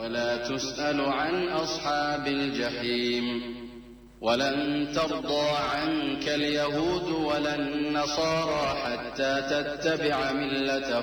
ولا تسأل عن أصحاب الجحيم ولن ترضى عنك اليهود ولا النصارى حتى تتبع ملتهم